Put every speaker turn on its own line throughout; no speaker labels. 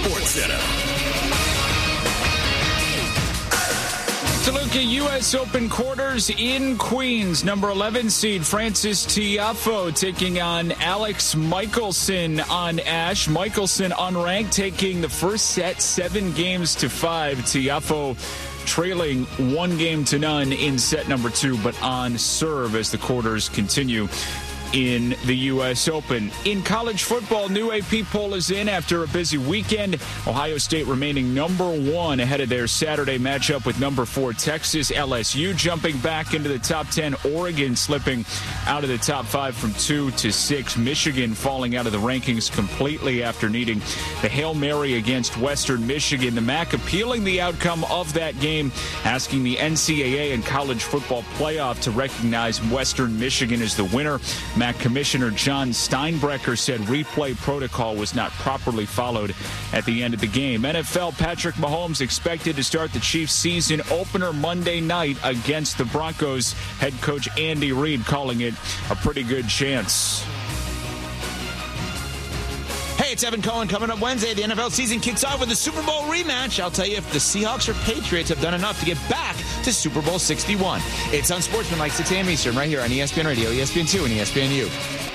Sports Center.
To look at U.S. Open quarters in Queens. Number 11 seed Frances Tiafoe taking on Alex Michelson on Ash. Michelson unranked, taking the first set 7-5. Tiafoe trailing 1-0 in set number 2, but on serve as the quarters continue in the U.S. Open. In college football, new AP poll is in after a busy weekend. Ohio State remaining number 1 ahead of their Saturday matchup with number 4 Texas. LSU jumping back into the top 10. Oregon slipping out of the top 5 from 2 to 6. Michigan falling out of the rankings completely after needing the Hail Mary against Western Michigan. The MAC appealing the outcome of that game, asking the NCAA and college football playoff to recognize Western Michigan as the winner. MAC Commissioner John Steinbrecher said replay protocol was not properly followed at the end of the game. NFL, Patrick Mahomes expected to start the Chiefs season opener Monday night against the Broncos. Head coach Andy Reid calling it a pretty good chance.
Hey, it's Evan Cohen. Coming up Wednesday, the NFL season kicks off with the Super Bowl rematch. I'll tell you if the Seahawks or Patriots have done enough to get back to Super Bowl 61. It's Unsportsmanlike 6 a.m. Eastern, right here on ESPN Radio, ESPN2, and ESPNU.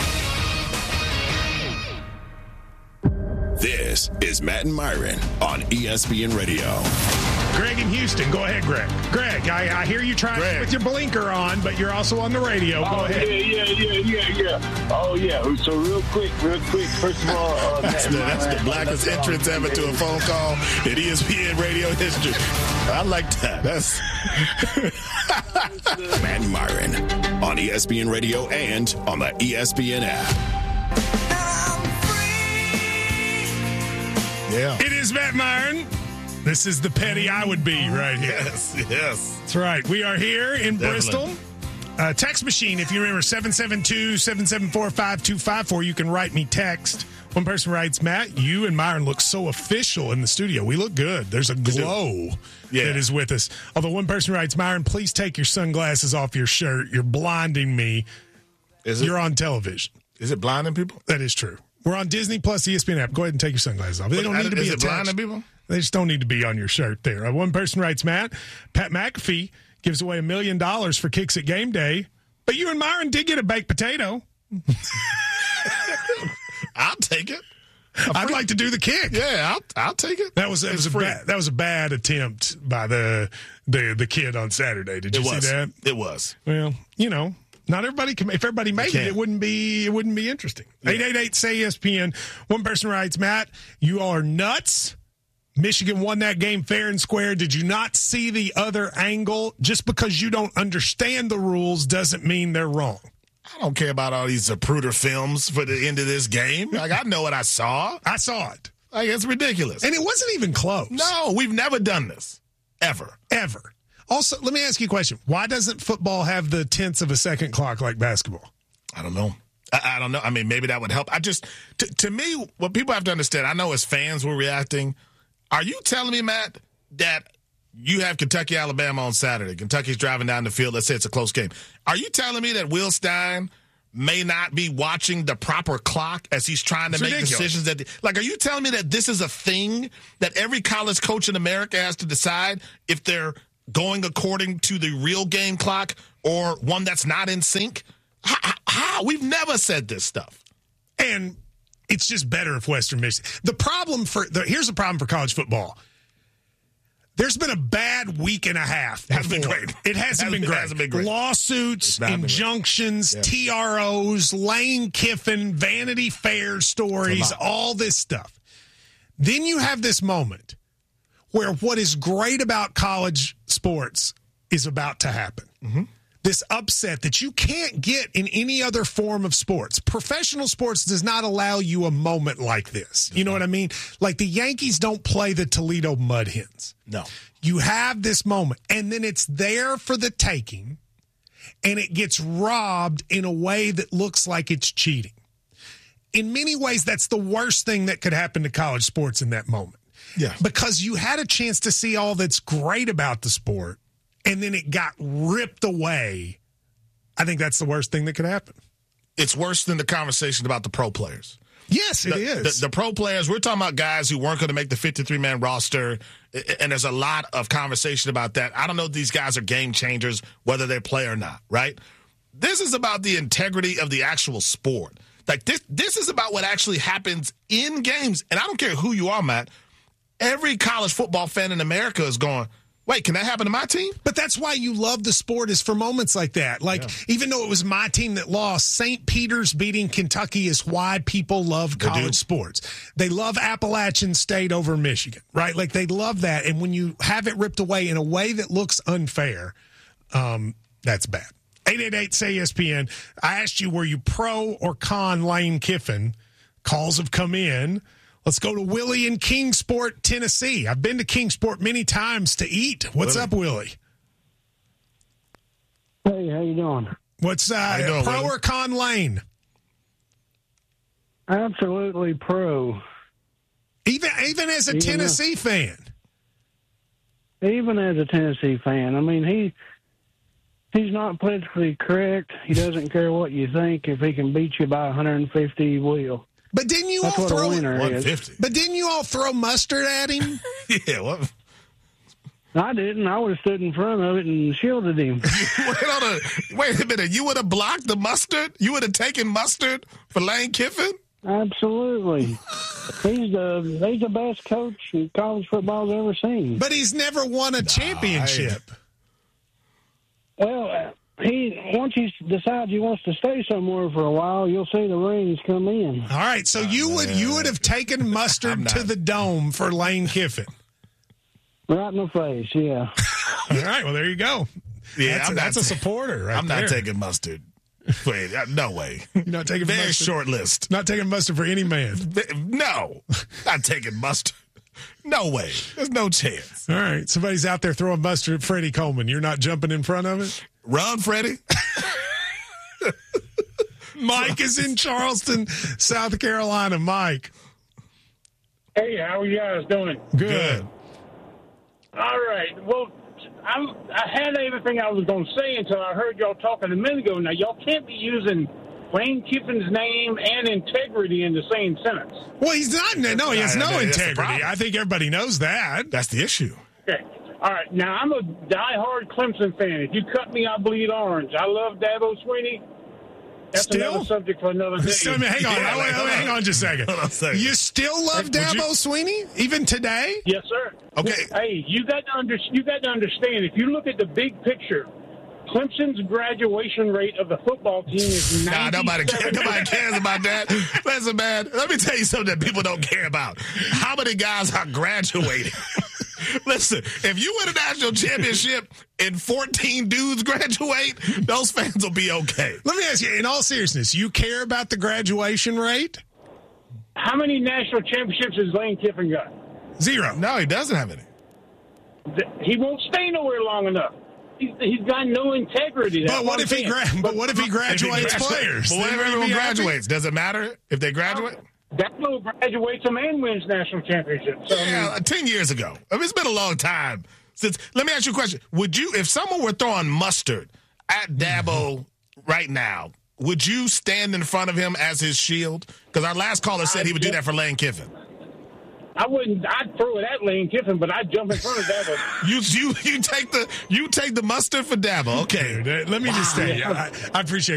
This is Matt and Myron on ESPN Radio.
Greg in Houston. Go ahead, Greg. Greg, I hear you trying with your blinker on, but you're also on the radio. Go ahead.
Yeah. Oh, yeah. So real quick. First of all,
that's the blackest entrance ever to a phone call in ESPN radio history. I like that. That's
Matt and Myron on ESPN Radio and on the ESPN app.
Yeah. It is Matt Myron. This is the petty I would be right here.
Yes.
That's right. We are here in Bristol. Text machine, if you remember, 772-774-5254. You can write me text. One person writes, Matt, you and Myron look so official in the studio. We look good. There's a glow that is with us. Although one person writes, Myron, please take your sunglasses off your shirt. You're blinding me. You're on television.
Is it blinding people?
That is true. We're on Disney Plus ESPN app. Go ahead and take your sunglasses off. They don't need to be attached.
Is it blinding people?
They just don't need to be on your shirt there. One person writes, Matt, Pat McAfee gives away $1 million for kicks at game day, but you and Myron did get a baked potato.
I'll take it.
I'd like to do the kick.
Yeah, I'll take it.
That was a bad attempt by the kid on Saturday. Did you see that?
It was.
Well, not everybody can. If everybody made it, it wouldn't be interesting. 888-SAY-ESPN. One person writes, Matt, you are nuts. Michigan won that game fair and square. Did you not see the other angle? Just because you don't understand the rules doesn't mean they're wrong.
I don't care about all these Zapruder films for the end of this game. Like, I know what I saw.
I saw it.
Like, it's ridiculous.
And it wasn't even close.
No, we've never done this. Ever.
Also, let me ask you a question. Why doesn't football have the tenths of a second clock like basketball?
I don't know. I don't know. I mean, maybe that would help. To me, what people have to understand, I know as fans we're reacting. Are you telling me, Matt, that you have Kentucky, Alabama on Saturday? Kentucky's driving down the field. Let's say it's a close game. Are you telling me that Will Stein may not be watching the proper clock as he's trying to make decisions? Are you telling me that this is a thing that every college coach in America has to decide if they're going according to the real game clock or one that's not in sync? How? We've never said this stuff.
And it's just better if Western Michigan. Here's the problem for college football. There's been a bad week and a half.
Hasn't been great.
It hasn't been great. Lawsuits, injunctions, TROs, Lane Kiffin, Vanity Fair stories, all this stuff. Then you have this moment where what is great about college sports is about to happen. Mm-hmm. This upset that you can't get in any other form of sports. Professional sports does not allow you a moment like this. You know what I mean? Like the Yankees don't play the Toledo Mud Hens.
No.
You have this moment, and then it's there for the taking, and it gets robbed in a way that looks like it's cheating. In many ways, that's the worst thing that could happen to college sports in that moment.
Yeah.
Because you had a chance to see all that's great about the sport, and then it got ripped away. I think that's the worst thing that could happen.
It's worse than the conversation about the pro players.
Yes, it is.
The pro players, we're talking about guys who weren't going to make the 53-man roster, and there's a lot of conversation about that. I don't know if these guys are game changers, whether they play or not, right? This is about the integrity of the actual sport. Like, this is about what actually happens in games. And I don't care who you are, Matt. Every college football fan in America is going, wait, can that happen to my team?
But that's why you love the sport, is for moments like that. Even though it was my team that lost, St. Peter's beating Kentucky is why people love college sports. They love Appalachian State over Michigan, right? Like, they love that. And when you have it ripped away in a way that looks unfair, that's bad. 888-SAY-ESPN. I asked you, were you pro or con Lane Kiffin? Calls have come in. Let's go to Willie in Kingsport, Tennessee. I've been to Kingsport many times to eat. What's up, Willie?
Hey, how you doing?
What's pro Willie? Or con Lane?
Absolutely pro.
Even as a Tennessee fan?
Even as a Tennessee fan. I mean, he's not politically correct. He doesn't care what you think. If he can beat you by 150, he will.
But didn't you
That's
all throw
150?
But didn't you all throw mustard at him?
Yeah, what?
I didn't. I would have stood in front of it and shielded him.
Wait a minute. You would have blocked the mustard? You would have taken mustard for Lane Kiffin?
Absolutely. He's the best coach college football's ever seen.
But he's never won a championship.
Well, once he decides he wants to stay somewhere for a while, you'll see the rings come in.
All right, so you would have taken mustard to the dome for Lane Kiffin.
Right in the face, yeah.
All right, well, there you go.
Yeah,
that's a supporter right there.
I'm not taking mustard. Wait, no way.
You're not taking
Very
mustard?
Short list.
Not taking mustard for any man.
No, not taking mustard. No way. There's no chance.
All right, somebody's out there throwing mustard at Freddie Coleman. You're not jumping in front of it?
Run, Freddie.
Mike is in Charleston, South Carolina. Mike.
Hey, how are you guys doing?
Good.
All right. Well, I had everything I was going to say until I heard y'all talking a minute ago. Now, y'all can't be using Lane Kiffin's name and integrity in the same sentence.
Well, he's not. No, he has no integrity. I think everybody knows that.
That's the issue.
Okay. All right. Now, I'm a diehard Clemson fan. If you cut me, I bleed orange. I love Dabo Swinney. That's another subject for another day.
Hang on just a second. You still love Dabo Swinney even today?
Yes, sir.
Okay.
Hey, you got to understand. If you look at the big picture, Clemson's graduation rate of the football team is 97%.
Nobody cares about that. Listen, man, let me tell you something that people don't care about. How many guys are graduating? Listen, if you win a national championship and 14 dudes graduate, those fans will be okay.
Let me ask you, in all seriousness, you care about the graduation rate?
How many national championships has Lane Kiffin got?
0.
No, he doesn't have any.
He won't stay nowhere long enough. He's got no integrity.
But what if he graduates players?
But what if everyone graduates? Does it matter if they graduate?
Dabo graduates them and wins national championships. So,
yeah, 10 years ago. I mean, it's been a long time since. Let me ask you a question. Would you, if someone were throwing mustard at Dabo right now, would you stand in front of him as his shield? Because our last caller said he would do that for Lane Kiffin.
I wouldn't. I'd throw it at Lane Kiffin, but I'd jump in front of Dabo.
You take the mustard for Dabo. Okay.
Let me just say, I appreciate